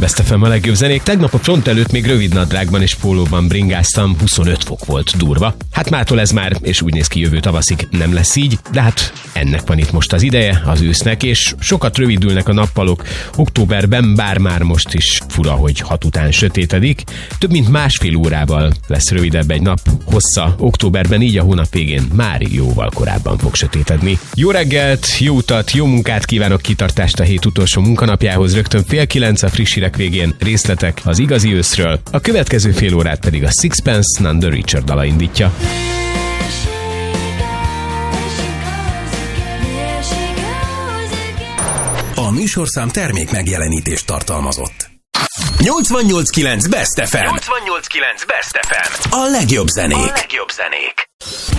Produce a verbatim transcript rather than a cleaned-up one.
Best ef em a legjobb zenék. Tegnap a front előtt még rövid nadrágban és pólóban bringáztam, huszonöt fok volt, durva. Hát mától ez már, és úgy néz ki jövő tavaszig nem lesz így, de hát ennek van itt most az ideje, az ősznek, és sokat rövidülnek a nappalok októberben, bár már most is fura, hogy hat után sötétedik. Több mint másfél órával lesz rövidebb egy nap hossza októberben, így a hónap végén már jóval korábban fog sötétedni. Jó reggelt, jó utat, jó munkát kívánok, kitartást a hét utolsó munkanapjához, rögtön fél kilenc a friss hírek végén részletek az igazi őszről, a következő fél órát pedig a Sixpence None the Richer dala indítja. A műsorszám termék megjelenítést tartalmazott. nyolcvannyolc kilenc Best ef em. nyolcvannyolc kilenc Best ef em. A legjobb zenék. A legjobb zenék.